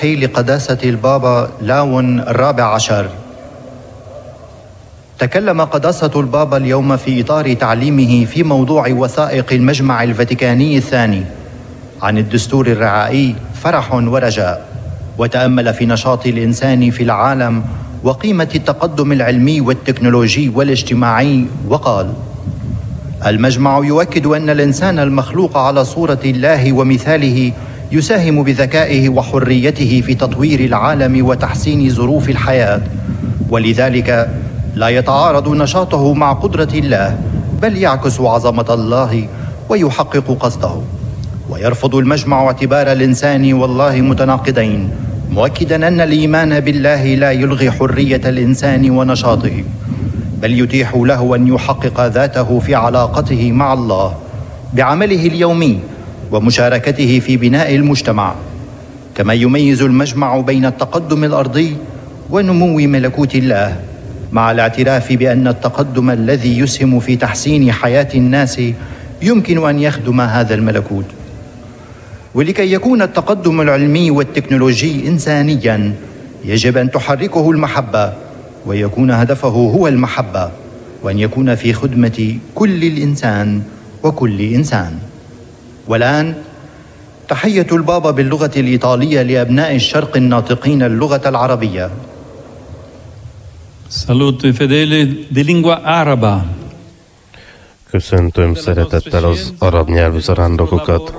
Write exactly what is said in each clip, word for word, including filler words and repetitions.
لقداسة البابا لاون الرابع عشر. تكلم قداسة البابا اليوم في إطار تعليمه في موضوع وثائق المجمع الفاتيكاني الثاني عن الدستور الرعائي فرح ورجاء، وتأمل في نشاط الإنسان في العالم وقيمة التقدم العلمي والتكنولوجي والاجتماعي، وقال: المجمع يؤكد أن الإنسان المخلوق على صورة الله ومثاله يساهم بذكائه وحريته في تطوير العالم وتحسين ظروف الحياة، ولذلك لا يتعارض نشاطه مع قدرة الله، بل يعكس عظمة الله ويحقق قصده. ويرفض المجمع اعتبار الإنسان والله متناقضين، مؤكدا أن الإيمان بالله لا يلغي حرية الإنسان ونشاطه، بل يتيح له أن يحقق ذاته في علاقته مع الله بعمله اليومي ومشاركته في بناء المجتمع. كما يميز المجمع بين التقدم الأرضي ونمو ملكوت الله، مع الاعتراف بأن التقدم الذي يسهم في تحسين حياة الناس يمكن أن يخدم هذا الملكوت. ولكي يكون التقدم العلمي والتكنولوجي إنسانياً، يجب أن تحركه المحبة، ويكون هدفه هو المحبة، وأن يكون في خدمة كل الإنسان وكل إنسان. والآن تحية البابا باللغة الإيطالية لأبناء الشرق الناطقين اللغة العربية. Saluto i fedeli di lingua araba. Köszöntöm szeretettel az arab nyelvű zarándokokat.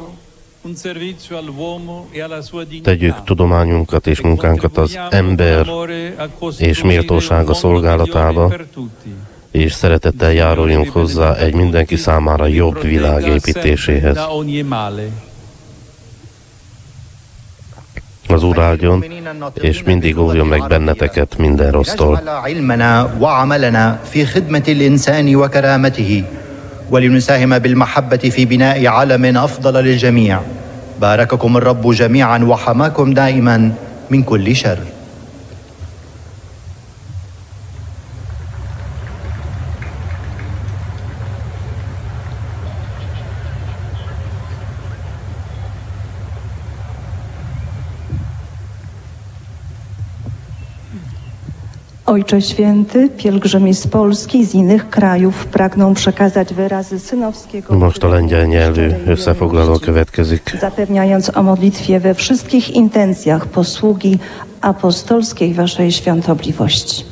Tegyük tudományunkat és munkánkat az ember és méltósága szolgálatába, és szeretettel járuljunk hozzá egy mindenki számára jobb világ építéséhez. Az Úr áldjon, és mindig óvjon meg benneteket minden rossztól. ولنساهم بالمحبة في بناء عالم أفضل للجميع. بارككم الرب جميعا وحماكم دائما من كل شر. Ojcze Święty, pielgrzymi z Polski i z innych krajów pragną przekazać wyrazy synowskiego Most a lengyel nyelvű összefoglaló következik. Zapewniając o modlitwie we wszystkich intencjach posługi apostolskiej Waszej Świątobliwości.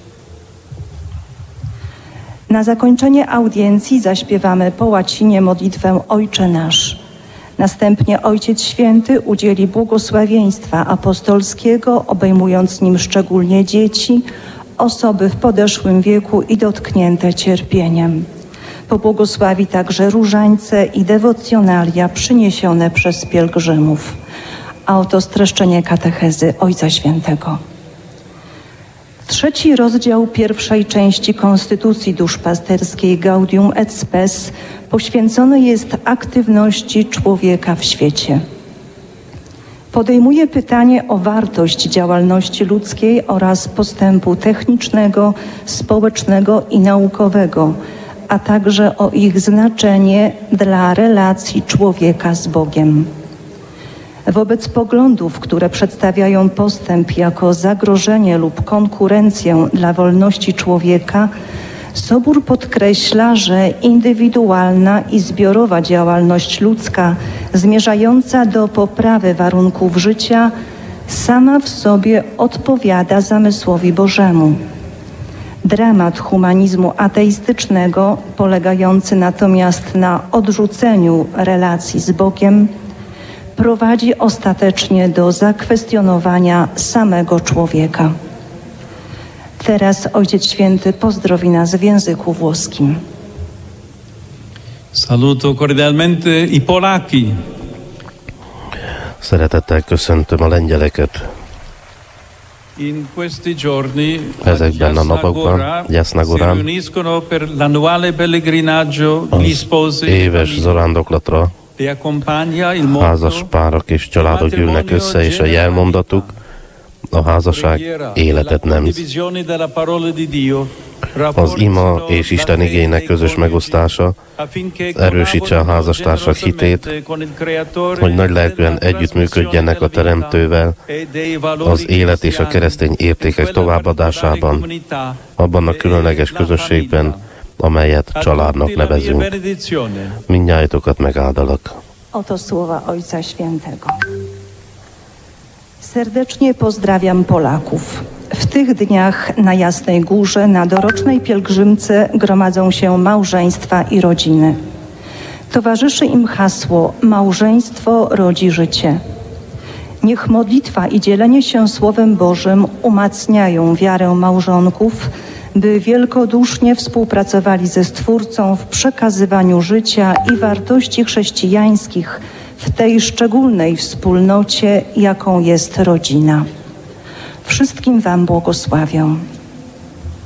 Na zakończenie audiencji zaśpiewamy po łacinie modlitwę Ojcze Nasz. Następnie Ojciec Święty udzieli błogosławieństwa apostolskiego, obejmując nim szczególnie dzieci, osoby w podeszłym wieku i dotknięte cierpieniem. Pobłogosławi także różańce i dewocjonalia przyniesione przez pielgrzymów. A oto streszczenie katechezy Ojca Świętego. Trzeci rozdział pierwszej części Konstytucji Duszpasterskiej Gaudium et Spes poświęcony jest aktywności człowieka w świecie. Podejmuje pytanie o wartość działalności ludzkiej oraz postępu technicznego, społecznego i naukowego, a także o ich znaczenie dla relacji człowieka z Bogiem. Wobec poglądów, które przedstawiają postęp jako zagrożenie lub konkurencję dla wolności człowieka, Sobór podkreśla, że indywidualna i zbiorowa działalność ludzka zmierzająca do poprawy warunków życia sama w sobie odpowiada zamysłowi Bożemu. Dramat humanizmu ateistycznego, polegający natomiast na odrzuceniu relacji z Bogiem, prowadzi ostatecznie do zakwestionowania samego człowieka. Teraz Ojciec Święty pozdrowi nas w języku włoskim. Saluto cordialmente i Polacchi. Szeretettel köszöntöm a lengyeleket. In questi giorni Ezekben a napokban Jasnagorán az éves zarándoklatra házas párok és családok gyűlnek össze, és a jelmondatuk a házasság életet nemt. Az ima és Isten igének közös megosztása erősítse a házastársak hitét, hogy nagylelkűen együttműködjenek a Teremtővel az élet és a keresztény értékek továbbadásában, abban a különleges közösségben, amelyet családnak nevezünk. Mindnyájatokat megáldalak. Oto słowa Ojca Świętego. Serdecznie pozdrawiam Polaków. W tych dniach na Jasnej Górze na dorocznej pielgrzymce gromadzą się małżeństwa i rodziny. Towarzyszy im hasło „Małżeństwo rodzi życie”. Niech modlitwa i dzielenie się Słowem Bożym umacniają wiarę małżonków, by wielkodusznie współpracowali ze Stwórcą w przekazywaniu życia i wartości chrześcijańskich w tej szczególnej wspólnocie, jaką jest rodzina. Wszystkim Wam błogosławię.